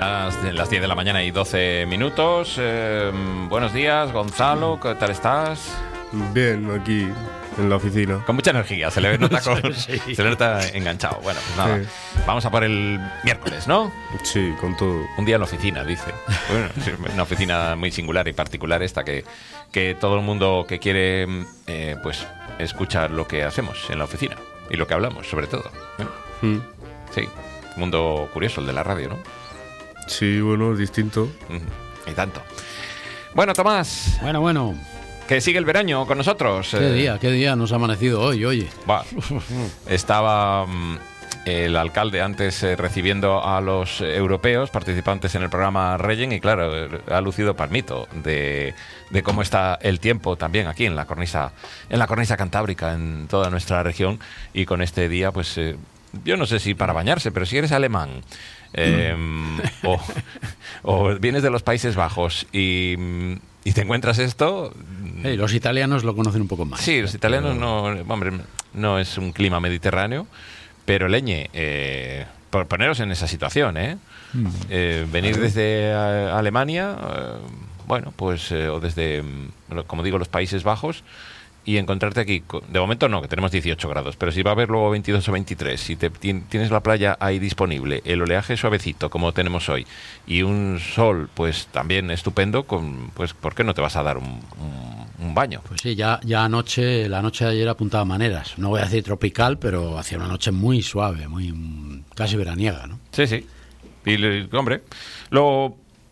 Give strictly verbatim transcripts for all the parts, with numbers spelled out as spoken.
las, las diez de la mañana y doce minutos. Eh, buenos días, Gonzalo, ¿qué tal estás? Bien, aquí en la oficina. Con mucha energía, se le nota, con, sí. se le nota enganchado. Bueno, pues nada, sí. Vamos a por el miércoles, ¿no? Sí, con todo. Un día en la oficina, dice. Bueno, una oficina muy singular y particular esta que, que todo el mundo que quiere eh, pues escuchar lo que hacemos en la oficina y lo que hablamos, sobre todo. ¿eh? Mm. Sí, un mundo curioso el de la radio, ¿no? Sí, bueno, distinto. Y tanto. Bueno, Tomás. Bueno, bueno. Que sigue el verano con nosotros. ¿Qué día? ¿Qué día nos ha amanecido hoy, oye? Va. Estaba um, el alcalde antes eh, recibiendo a los europeos participantes en el programa Regen y claro, ha lucido palmito de, de cómo está el tiempo también aquí en la cornisa, en la cornisa cantábrica, en toda nuestra región. Y con este día, pues eh, yo no sé si para bañarse, pero si eres alemán eh, o, o vienes de los Países Bajos y, y te encuentras esto... Hey, los italianos lo conocen un poco más. Sí, los italianos no, hombre, no es un clima mediterráneo, pero leñe, eh, por poneros en esa situación, ¿eh? Mm. eh venir desde a, Alemania, eh, bueno, pues, eh, o desde, como digo, los Países Bajos, y encontrarte aquí, de momento no, que tenemos dieciocho grados, pero si va a haber luego veintidós o veintitrés, si te, tienes la playa ahí disponible, el oleaje suavecito como tenemos hoy, y un sol pues también estupendo, con, pues ¿por qué no te vas a dar un, un, un baño? Pues sí, ya, ya anoche, la noche de ayer apuntaba maneras, no voy a decir tropical, pero hacía una noche muy suave, muy casi veraniega, ¿no? Sí, sí, y hombre, lo...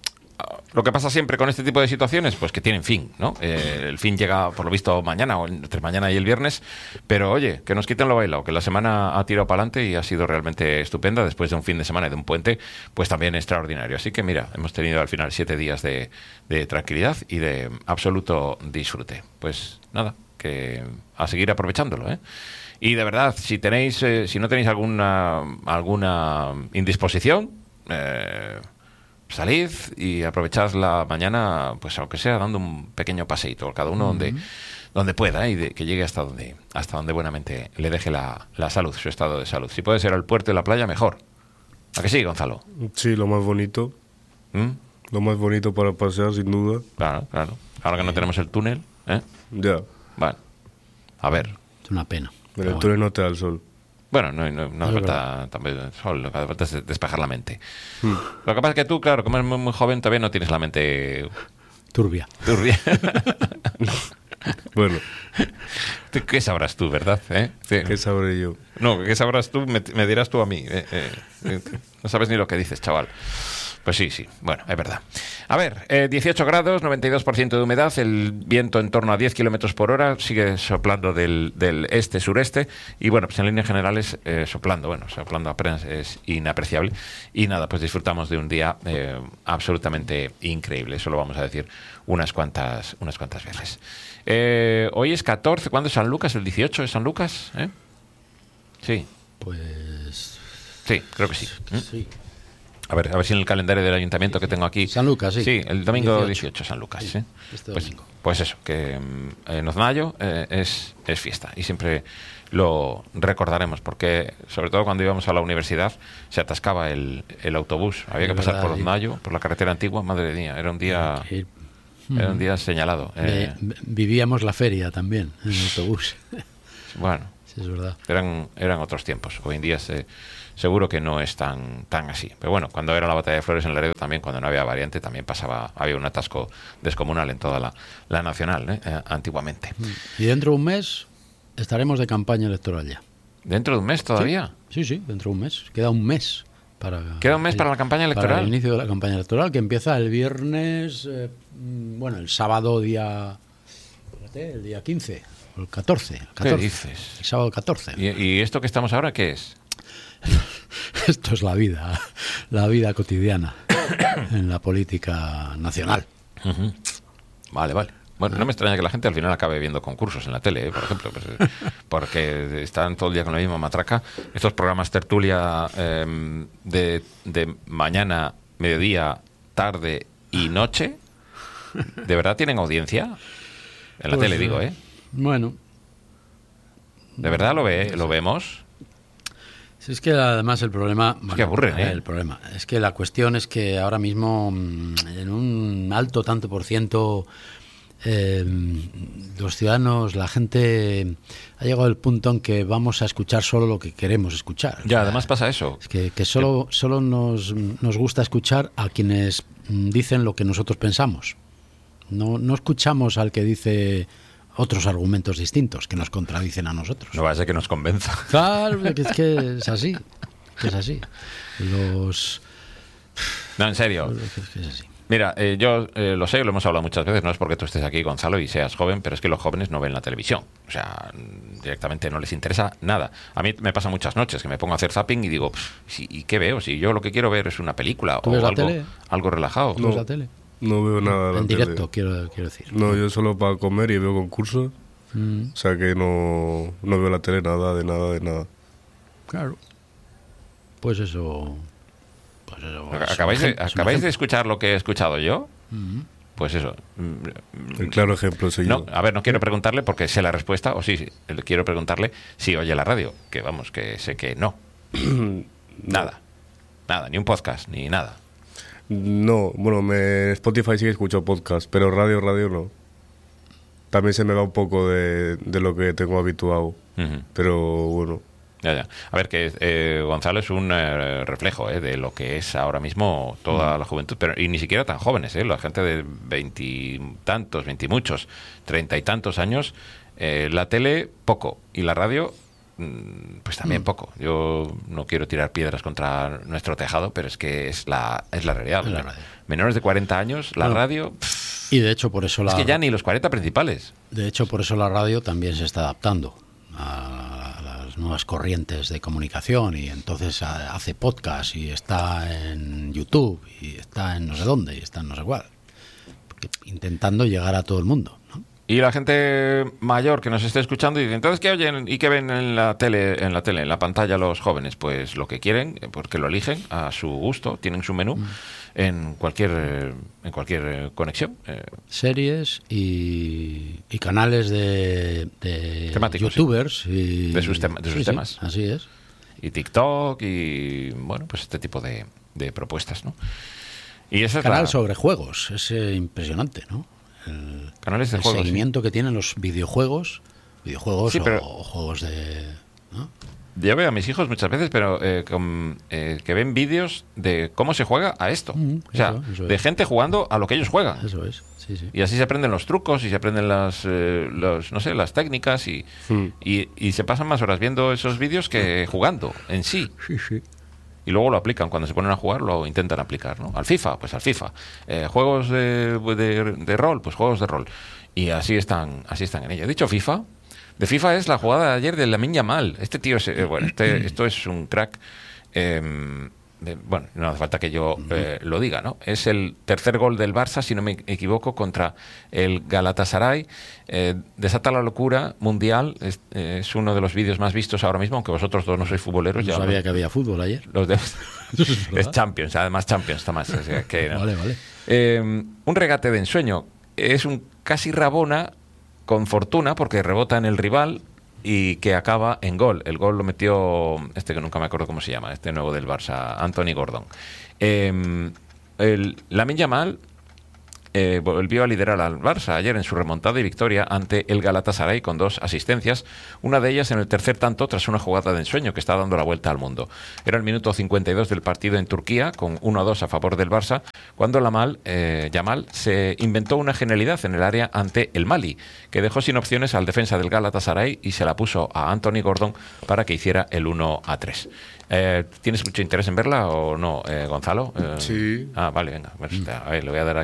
Lo que pasa siempre con este tipo de situaciones, pues que tienen fin, ¿no? Eh, el fin llega, por lo visto, mañana o entre mañana y el viernes, pero oye, que nos quiten lo bailado, que la semana ha tirado para adelante y ha sido realmente estupenda después de un fin de semana y de un puente, pues también extraordinario. Así que mira, hemos tenido al final siete días de, de tranquilidad y de absoluto disfrute. Pues nada, que a seguir aprovechándolo, ¿eh? Y de verdad, si tenéis, eh, si no tenéis alguna alguna indisposición, eh, salid y aprovechad la mañana, pues aunque sea dando un pequeño paseíto, cada uno uh-huh. donde donde pueda, ¿eh? Y de, que llegue hasta donde hasta donde buenamente le deje la, la salud, su estado de salud. Si puede ser al puerto y la playa, mejor. ¿A que sí, Gonzalo? Sí, lo más bonito. ¿Mm? Lo más bonito para pasear, sin duda. Claro, claro. Ahora que no tenemos el túnel, ¿eh? Ya. Bueno, a ver. Es una pena. Pero el bueno. túnel no te da el sol. Bueno, no, no, no hace falta también el sol, lo que hace falta es despejar la mente. Hmm. Lo que pasa es que tú, claro, como eres muy, muy joven, todavía no tienes la mente... Turbia. Turbia. Bueno. ¿Qué sabrás tú, verdad? ¿Eh? Sí. ¿Qué sabré yo? No, ¿qué sabrás tú? Me, me dirás tú a mí. Eh, eh, eh, no sabes ni lo que dices, chaval. Pues sí, sí, bueno, es verdad. A ver, eh, dieciocho grados, noventa y dos por ciento de humedad, el viento en torno a diez kilómetros por hora, sigue soplando del, del este-sureste y bueno, pues en líneas generales eh, soplando, bueno, soplando apenas es inapreciable y nada, pues disfrutamos de un día eh, absolutamente increíble, eso lo vamos a decir unas cuantas, unas cuantas veces. Eh, hoy es catorce, ¿cuándo es San Lucas? ¿El dieciocho es San Lucas? ¿Eh? Sí. Pues... Sí, creo que sí. ¿Mm? Sí. A ver, a ver si en el calendario del ayuntamiento que tengo aquí... San Lucas, sí. Sí, el domingo dieciocho, dieciocho San Lucas. Sí, ¿eh? Este pues, domingo. Pues eso, que en Oznayo eh, es, es fiesta y siempre lo recordaremos porque, sobre todo cuando íbamos a la universidad, se atascaba el, el autobús. Había que pasar verdad, por Oznayo, por la carretera antigua. Madre mía, era un día... Sí. Era un día señalado. Eh. Vivíamos la feria también en el autobús. Bueno, sí, es verdad. Eran, eran otros tiempos. Hoy en día se... seguro que no es tan tan así. Pero bueno, cuando era la batalla de Flores en Laredo también, cuando no había variante, también pasaba, había un atasco descomunal en toda la, la nacional, ¿eh? Eh, antiguamente. Y dentro de un mes estaremos de campaña electoral ya. ¿Dentro de un mes todavía? Sí, sí, sí, dentro de un mes. Queda un mes para... ¿Queda un mes el, para la campaña electoral? Para el inicio de la campaña electoral, que empieza el viernes, eh, bueno, el sábado día... Espérate, el día quince, o el catorce, el catorce. ¿Qué dices? El sábado catorce. ¿Y, y esto que estamos ahora qué es? Esto es la vida, la vida cotidiana en la política nacional. Uh-huh. Vale, vale. Bueno, no me extraña que la gente al final acabe viendo concursos en la tele, ¿eh? Por ejemplo, pues, porque están todo el día con la misma matraca. Estos programas tertulia eh, de, de mañana, mediodía, tarde y noche, ¿de verdad tienen audiencia? En la pues, tele, digo, ¿eh? Bueno. ¿De verdad lo ve, lo vemos? Si es que además el problema... Es que aburren, ¿eh? El problema es que la cuestión es que ahora mismo mm, en un alto tanto por ciento eh, los ciudadanos, la gente ha llegado al punto en que vamos a escuchar solo lo que queremos escuchar. Ya, además pasa eso. Es que, que solo, solo nos, nos gusta escuchar a quienes mm, dicen lo que nosotros pensamos. No, no escuchamos al que dice otros argumentos distintos que nos contradicen a nosotros. No vaya a ser que nos convenza. Claro, que es que es así, que es así. Los... No, en serio. Es que es así. Mira, eh, yo eh, lo sé, lo hemos hablado muchas veces, no es porque tú estés aquí, Gonzalo, y seas joven, pero es que los jóvenes no ven la televisión. O sea, directamente no les interesa nada. A mí me pasa muchas noches que me pongo a hacer zapping y digo, "Pff, ¿y qué veo? Si yo lo que quiero ver es una película ¿Tú o ves la algo, tele? algo relajado". ¿Tú ves la tele? No veo nada de la En tele. directo, quiero, quiero decir. No, yo solo para comer y veo concursos. Mm, O sea que no, no veo la tele nada, de nada, de nada. claro. Pues eso... Pues eso es ¿Acabáis, un de, ejem- es un ¿Acabáis de ejemplo. escuchar lo que he escuchado yo? Mm. Pues eso. El claro ejemplo soy No, yo. a ver, no quiero preguntarle porque sé la respuesta, o sí, sí, le quiero preguntarle si oye la radio, que vamos, que sé que no. Nada. Nada, ni un podcast, ni nada. No, bueno, me, Spotify sí que escucho podcast, pero radio, radio no. También se me va un poco de, de lo que tengo habituado. Ujú. Pero bueno, Ya, ya. A ver, que eh, Gonzalo es un eh, reflejo eh, de lo que es ahora mismo toda la juventud, pero y ni siquiera tan jóvenes, eh, la gente de veintitantos, veintimuchos, treinta y tantos años, eh, la tele poco y la radio mm, pues también poco. Yo no quiero tirar piedras contra nuestro tejado, pero es que es la es la realidad. Es la radio. Menores de cuarenta años, la Bueno, radio, pff, Y de hecho por eso la... es que ya ni los cuarenta principales. De hecho, por eso la radio también se está adaptando a las nuevas corrientes de comunicación y entonces ha- hace podcast y está en YouTube y está en no sé dónde y está en no sé cuál. Porque intentando llegar a todo el mundo, ¿no? Y la gente mayor que nos esté escuchando dice, entonces, ¿qué oyen y qué ven en la tele, en la tele, en la pantalla los jóvenes? Pues lo que quieren, eh, porque lo eligen a su gusto, tienen su menú en cualquier eh, en cualquier eh, conexión. eh, Series y, y canales de, de Temáticos, youtubers y, De sus tema- de sus Sí, sí, temas. así es. y TikTok y, bueno, pues este tipo de, de propuestas, ¿no? Y esa es Canal la... sobre juegos, es eh, impresionante, ¿no? El, Canales de el juegos, sí. seguimiento que tienen los videojuegos, videojuegos Sí, pero- o, o juegos de... ¿no? Yo veo a mis hijos muchas veces, pero eh, con, eh, que ven vídeos de cómo se juega a esto. Mm, o sea, eso, eso de es. gente jugando a lo que ellos juegan. Eso es, sí, sí. Y así se aprenden los trucos y se aprenden las, eh, los, no sé, las técnicas y, Hmm. y, y se pasan más horas viendo esos vídeos que jugando en sí. Sí, sí. Y luego lo aplican, cuando se ponen a jugar lo intentan aplicar, ¿no? Al FIFA, pues al FIFA. Eh, juegos de, de, de rol, pues juegos de rol. Y así están, así están en ello. Dicho FIFA, de FIFA es la jugada de ayer de Lamine Yamal. Este tío, es, eh, bueno, este, esto es un crack. eh, de- bueno, no hace falta que yo eh, lo diga, ¿no? Es el tercer gol del Barça, si no me equivoco, contra el Galatasaray. Eh, desata la locura mundial. Es, eh, es uno de los vídeos más vistos ahora mismo, aunque vosotros dos no sois futboleros. No ya sabía lo- que había fútbol ayer. los de- es es verdad. Champions, además Champions, está más. o sea, que no. Vale, vale. Eh, un regate de ensueño. Es un casi rabona con fortuna porque rebota en el rival y que acaba en gol. El gol lo metió este que nunca me acuerdo cómo se llama, este nuevo del Barça, Anthony Gordon. Eh, el Lamine Yamal eh, volvió a liderar al Barça ayer en su remontada y victoria ante el Galatasaray con dos asistencias, una de ellas en el tercer tanto tras una jugada de ensueño que está dando la vuelta al mundo. Era el minuto cincuenta y dos del partido en Turquía, con uno a dos a favor del Barça, cuando Lamal, eh, Yamal se inventó una genialidad en el área ante el Mali, que dejó sin opciones al defensa del Galatasaray y se la puso a Anthony Gordon para que hiciera el uno a tres. Eh, ¿Tienes mucho interés en verla o no, eh, Gonzalo? Eh, Sí. Ah, vale, venga. Pues, a ver, le voy a dar